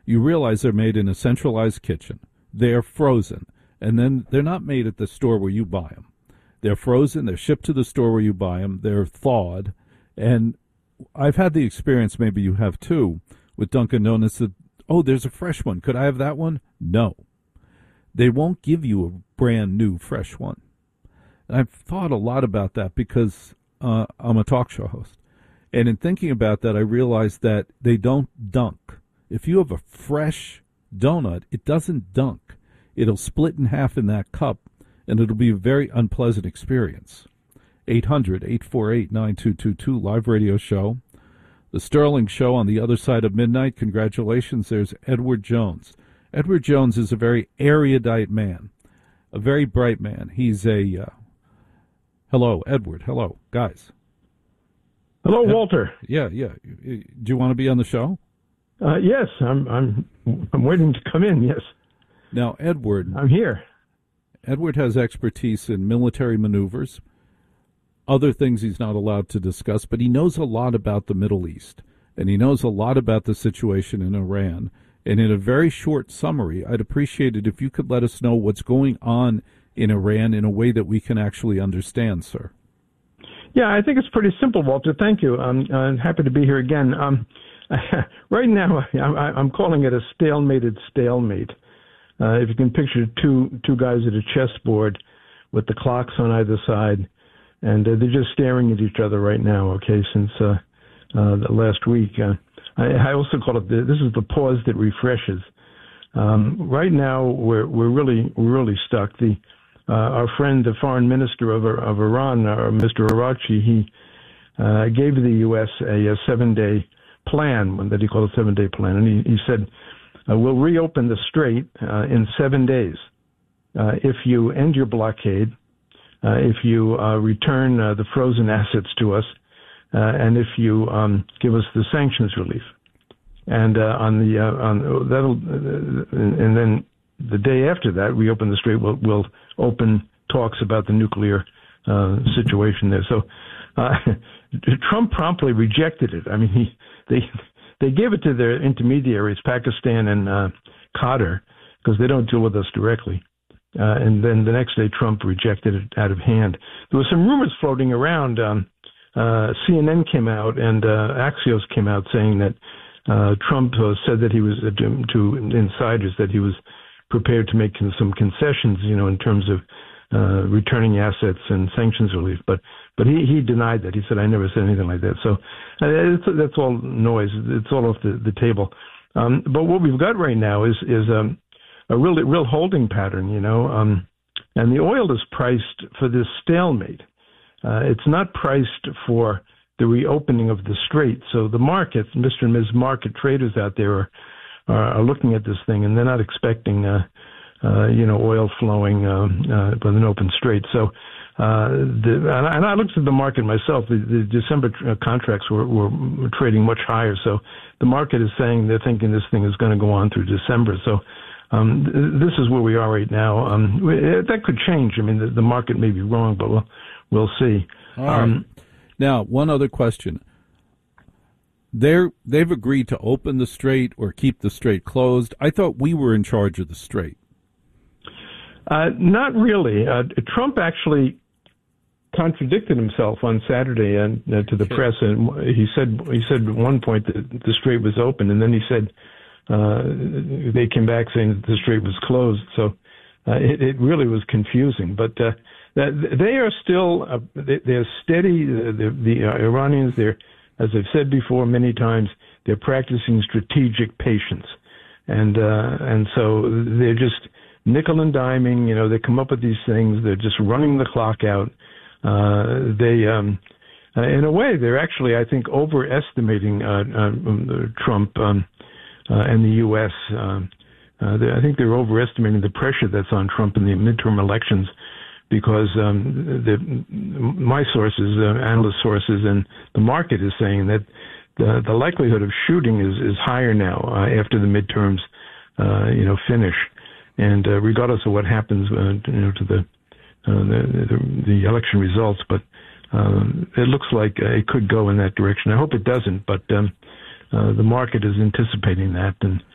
you realize they're made in a centralized kitchen. They're frozen, and then they're not made at the store where you buy them. They're frozen. They're shipped to the store where you buy them. They're thawed, and I've had the experience, maybe you have too, with Dunkin' Donuts that, oh, there's a fresh one. Could I have that one? No. They won't give you a brand new fresh one. And I've thought a lot about that because I'm a talk show host. And in thinking about that, I realized that they don't dunk. If you have a fresh donut, it doesn't dunk. It'll split in half in that cup, and it'll be a very unpleasant experience. 800-848-9222, live radio show. The Sterling Show on the other side of midnight. Congratulations, there's Edward Jones. Edward Jones is a very erudite man, a very bright man. He's a... hello, Edward. Hello, guys. Hello, Walter. Yeah. Do you want to be on the show? Yes, I'm waiting to come in, yes. Now, Edward... I'm here. Edward has expertise in military maneuvers, other things he's not allowed to discuss, but he knows a lot about the Middle East, and he knows a lot about the situation in Iran. And in a very short summary, I'd appreciate it if you could let us know what's going on in Iran in a way that we can actually understand, sir. Yeah, I think it's pretty simple, Walter. Thank you. I'm happy to be here again. Right now, I'm calling it a stalemated stalemate. If you can picture two guys at a chessboard with the clocks on either side, and they're just staring at each other right now, okay, since the last week. I also call it, this is the pause that refreshes. Right now, we're really stuck. Our friend, the foreign minister of Iran, Mr. Araghchi, he gave the U.S. a 7-day plan, that he called a 7-day plan, and he said, we'll reopen the strait in 7 days if you end your blockade, if you return the frozen assets to us, and if you give us the sanctions relief. And and then the day after that, we open the strait. We'll open talks about the nuclear situation there. So Trump promptly rejected it. I mean, they gave it to their intermediaries, Pakistan and Qatar, because they don't deal with us directly. And then the next day, Trump rejected it out of hand. There were some rumors floating around. CNN came out and Axios came out saying that Trump said that he was to insiders that he was prepared to make some concessions, in terms of returning assets and sanctions relief. But he denied that. He said, I never said anything like that. So that's all noise. It's all off the table. But what we've got right now is a real holding pattern, and the oil is priced for this stalemate. It's not priced for the reopening of the strait. So the markets, Mr. and Ms. Market traders out there are looking at this thing, and they're not expecting, oil flowing with an open strait. So, and I looked at the market myself. The December contracts were trading much higher. So the market is saying they're thinking this thing is going to go on through December. So this is where we are right now. That could change. I mean, the market may be wrong, but we'll see. All right. Now, one other question. They've agreed to open the strait or keep the strait closed. I thought we were in charge of the strait. Not really. Trump actually contradicted himself on Saturday and to the press, and he said at one point that the strait was open, and then he said they came back saying that the strait was closed. So it really was confusing. But they are still they're steady. The Iranians, as I've said before many times, they're practicing strategic patience, and so they're just nickel and diming. They come up with these things. They're just running the clock out. In a way, they're actually, I think, overestimating Trump and the U.S. I think they're overestimating the pressure that's on Trump in the midterm elections, because my sources, analyst sources, and the market is saying that the likelihood of shooting is higher now after the midterms, finish, and regardless of what happens, to the election results, but it looks like it could go in that direction. I hope it doesn't, but the market is anticipating that, and